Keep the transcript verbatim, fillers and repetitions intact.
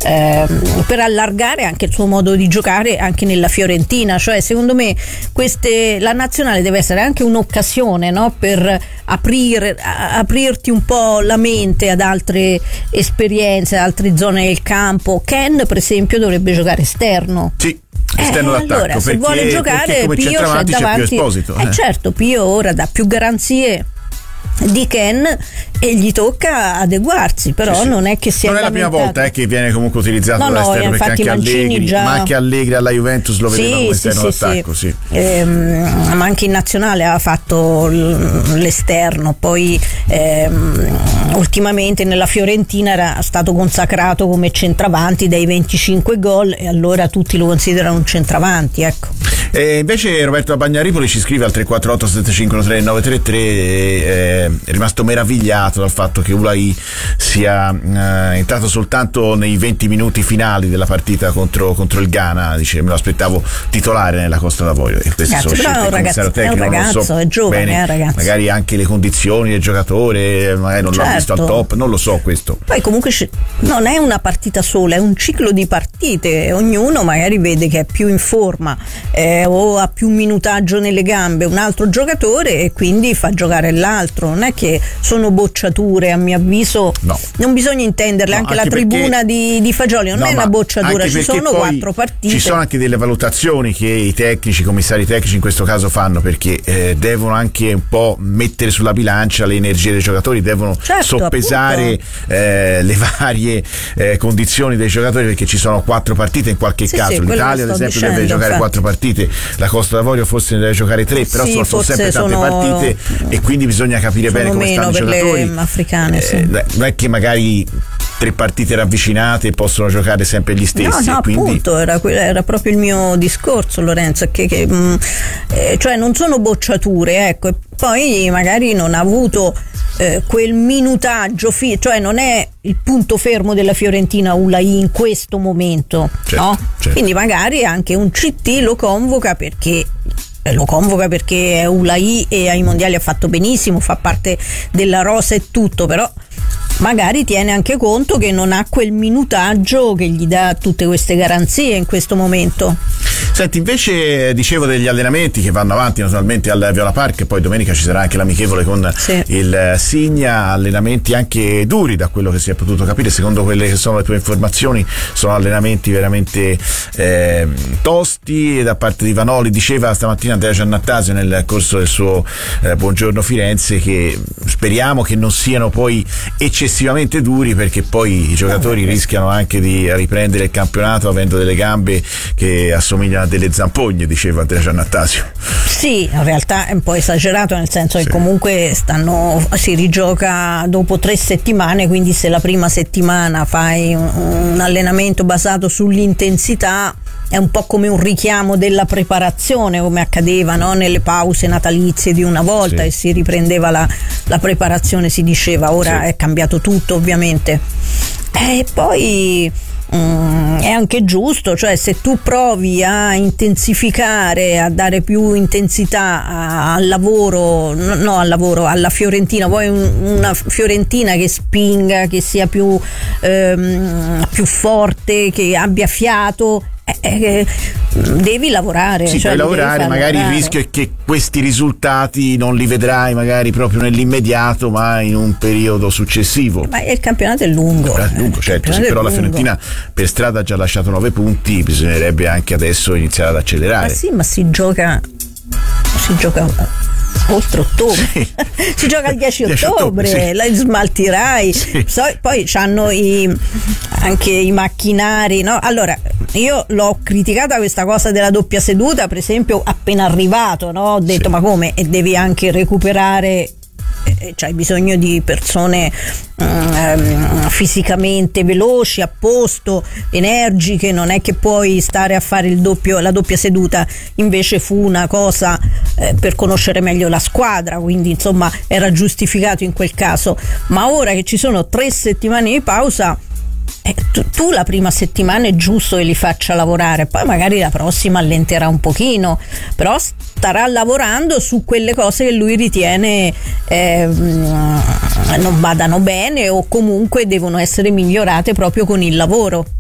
eh, per allargare anche il suo modo di giocare anche nella Fiorentina. Cioè, secondo me queste, la nazionale deve essere anche un'occasione, no? Per aprire, a, aprirti un po' la mente ad altre esperienze, ad altre zone del campo. Ken, per esempio, dovrebbe giocare esterno. Sì. Esterno eh, d'attacco, allora, se perché, vuole giocare Pio c'è davanti, c'è più Esposito, eh, eh. certo, Pio ora dà più garanzie di Ken e gli tocca adeguarsi, però sì, sì. non è che sia non è la prima volta eh, che viene comunque utilizzato no, dall'esterno, no, perché anche Allegri, già... ma anche Allegri alla Juventus lo vedeva sì, come sì, esterno sì, d'attacco sì. Sì. Ehm, ma anche in nazionale ha fatto l'esterno, poi ehm, ultimamente nella Fiorentina era stato consacrato come centravanti dai venticinque gol e allora tutti lo considerano un centravanti, ecco. E invece Roberto da Bagnaripoli ci scrive al tre quattro otto sette cinque tre nove tre tre, eh, è rimasto meravigliato dal fatto che Ulaì sia eh, entrato soltanto nei venti minuti finali della partita contro, contro il Ghana. Dice: me lo aspettavo titolare nella Costa d'Avorio. E queste Ragazzi, sono scelte del commissario tecnico, è un ragazzo, non so è giovane, bene, è ragazzo. magari anche le condizioni del giocatore, magari non certo. l'ho visto al top, non lo so questo. Poi comunque non è una partita sola, è un ciclo di partite, ognuno magari vede che è più in forma eh, o ha più minutaggio nelle gambe un altro giocatore e quindi fa giocare l'altro. Non è che sono bocciature, a mio avviso no. non bisogna intenderle, no, anche, anche la tribuna di, di Fagioli non no, è una bocciatura, ci sono quattro partite. Ci sono anche delle valutazioni che i tecnici, i commissari tecnici in questo caso fanno, perché eh, devono anche un po' mettere sulla bilancia le energie dei giocatori, devono certo, soppesare eh, le varie eh, condizioni dei giocatori, perché ci sono quattro partite in qualche sì, caso. sì, L'Italia ad esempio dicendo, deve giocare infatti. quattro partite, la Costa d'Avorio forse ne deve giocare tre, però sì, sono, sono sempre tante sono, partite e quindi bisogna capire bene come stanno i giocatori. Le africane, sì. eh, non è che magari tre partite ravvicinate possono giocare sempre gli stessi. No, no, quindi... appunto, era, era proprio il mio discorso, Lorenzo, che, che mh, eh, cioè non sono bocciature, ecco, e poi magari non ha avuto eh, quel minutaggio, fi- cioè non è il punto fermo della Fiorentina Ulaì in questo momento, certo, no? Certo. Quindi magari anche un C T lo convoca perché lo convoca perché è Ulaì e ai mondiali ha fatto benissimo, fa parte della rosa e tutto, però magari tiene anche conto che non ha quel minutaggio che gli dà tutte queste garanzie in questo momento. Senti, invece dicevo degli allenamenti che vanno avanti naturalmente al Viola Park, poi domenica ci sarà anche l'amichevole con sì. il Signa, allenamenti anche duri da quello che si è potuto capire, secondo quelle che sono le tue informazioni sono allenamenti veramente eh, tosti da parte di Vanoli. Diceva stamattina Andrea Giannattasio nel corso del suo eh, Buongiorno Firenze che speriamo che non siano poi eccessivamente duri, perché poi i giocatori rischiano anche di riprendere il campionato avendo delle gambe che assomigliano a delle zampogne, diceva Andrea Giannattasio. Sì, in realtà è un po' esagerato, nel senso che sì. comunque stanno si rigioca dopo tre settimane, quindi se la prima settimana fai un, un allenamento basato sull'intensità è un po' come un richiamo della preparazione, come accadeva, no? Nelle pause natalizie di una volta, sì. e si riprendeva la, la preparazione, si diceva, ora sì. è cambiato tutto ovviamente. E poi mm, è anche giusto, cioè se tu provi a intensificare, a dare più intensità a, al lavoro, no al lavoro, alla Fiorentina, vuoi un, una Fiorentina che spinga, che sia più, ehm, più forte, che abbia fiato, Eh, eh, devi lavorare, sì, cioè puoi lavorare, magari lavorare. Il rischio è che questi risultati non li vedrai magari proprio nell'immediato, ma in un periodo successivo. Ma il campionato è lungo, è lungo eh, certo, sì, però la Fiorentina per strada ha già lasciato nove punti, bisognerebbe anche adesso iniziare ad accelerare. Ma sì, ma si gioca si gioca oltre ottobre, sì. si gioca il dieci ottobre, sì. la smaltirai, sì. so, poi c'hanno i, anche i macchinari, no? Allora io l'ho criticata questa cosa della doppia seduta, per esempio appena arrivato, no? Ho detto sì. ma come, e devi anche recuperare, eh, c'hai bisogno di persone um, fisicamente veloci, a posto, energiche, non è che puoi stare a fare il doppio, la doppia seduta. Invece fu una cosa eh, per conoscere meglio la squadra, quindi insomma era giustificato in quel caso. Ma ora che ci sono tre settimane di pausa, Eh, tu, tu la prima settimana è giusto che li faccia lavorare, poi magari la prossima allenterà un pochino, però starà lavorando su quelle cose che lui ritiene eh, non vadano bene o comunque devono essere migliorate proprio con il lavoro.